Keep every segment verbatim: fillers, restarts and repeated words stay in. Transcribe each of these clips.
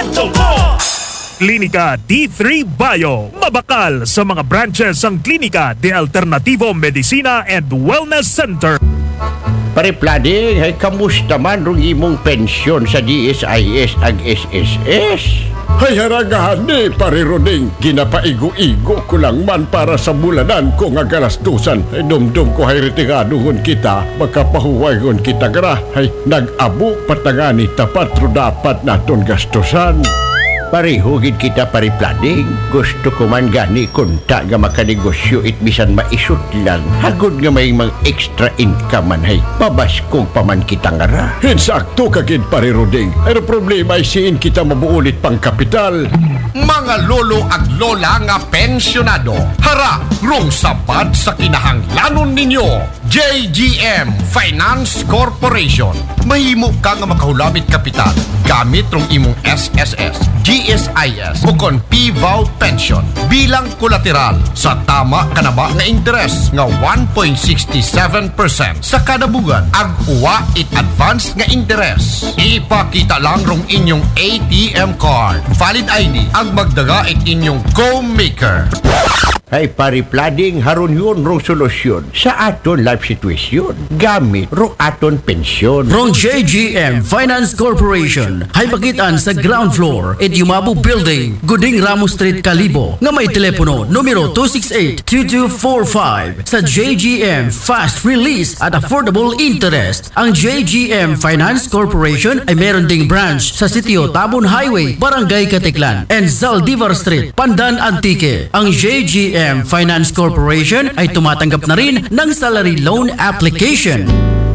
kwento mo! Klinika D three Bio. Mabakal sa mga branches ang Klinika de Alternativo Medicina and Wellness Center. Pare Plading, ay kamusta man rong imong pensyon sa D S I S ag S S S? Hay haragahan ni pare Roding, ginapaigo-igo ko lang man para sa bulanan ko nga galastusan. Ay dumdum ko hay retigaduhon kita, makapahuwaygon kita gara. Hay nag-abo patangani tapat ro dapat naton gastusan. Pareho gid kita pare Plading. Gusto ko man gani kunta nga makanegosyo it bisan maisut lang. Hagod nga may mga extra income man hay. Pabaskog pa man kita ngara. Hinsakto kagid pare Roding. Ay problema ay siin kita mabuulit pang kapital. Mga lolo ag lola nga pensyonado, hara rong sabat sa kinahanglanon ninyo. J G M Finance Corporation. Mahimo ka nga makahulamit kapital gamit rong imong S S S, G S I S o kon P V A W pension bilang kolateral sa tama kanaba nga interes nga one point six seven percent sa kada buwan ag uwa it advance nga interes. Ipakita lang rong inyong A T M card, valid I D ag magdaga it inyong co-maker. Ay pare Plading, haron yun rong solusyon sa aton life situation. Gamit rong aton pensyon. Rong J G M Finance Corporation ay pakitaan sa ground floor at Yumabu Building, Guding Ramos Street, Calibo, nga may telepono numero two six eight, two two four five. Sa J G M Fast Release at Affordable Interest. Ang J G M Finance Corporation ay meron ding branch sa Sitio Tabon Highway, Barangay Katiklan, and Zaldivar Street, Pandan Antique. Ang J G M Finance Corporation ay tumatanggap na rin ng salary loan application.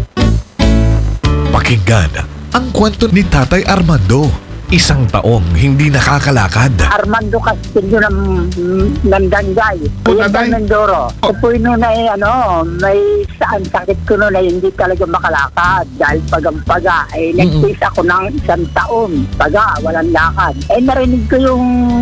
Pakinggan ang kwento ni Tatay Armando. Isang taong hindi nakakalakad. Armando Castillo ng Nandangay. Kuya Mindoro. Ito po yun na eh, ano, may saan sakit ko noon ay hindi talaga makalakad. Dahil pagang-paga, eh, nag-face ako ng isang taon. Paga, walang lakad. Eh, narinig ko yung